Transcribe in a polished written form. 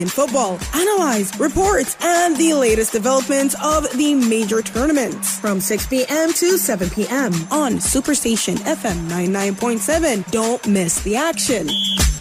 In football, analyze, reports, and the latest developments of the major tournaments. From 6 p.m. to 7 p.m. on Superstation FM 99.7. Don't miss the action.